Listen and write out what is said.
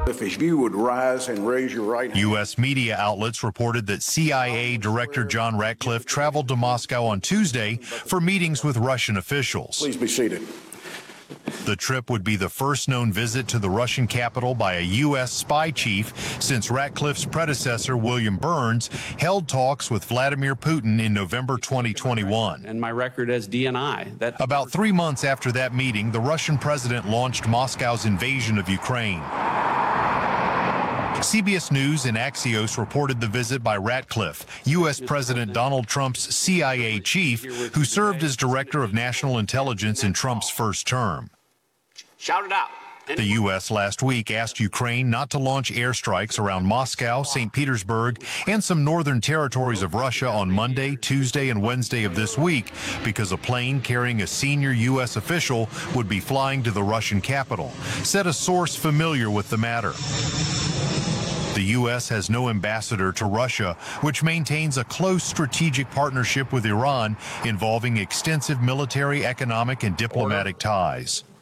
If you would rise and raise your right hand. U.S. media outlets reported that CIA Director John Ratcliffe traveled to Moscow on Tuesday for meetings with Russian officials. Please be seated. The trip would be the first known visit to the Russian capital by a U.S. spy chief since Ratcliffe's predecessor, William Burns, held talks with Vladimir Putin in November 2021. And my record as DNI. About 3 months after that meeting, the Russian president launched Moscow's invasion of Ukraine. CBS News and Axios reported the visit by Ratcliffe, U.S. President Donald Trump's CIA chief, who served as Director of National Intelligence in Trump's first term. Shout it out. The U.S. last week asked Ukraine not to launch airstrikes around Moscow, St. Petersburg, and some northern territories of Russia on Monday, Tuesday, and Wednesday of this week because a plane carrying a senior U.S. official would be flying to the Russian capital, said a source familiar with the matter. The U.S. has no ambassador to Russia, which maintains a close strategic partnership with Iran involving extensive military, economic, and diplomatic ties.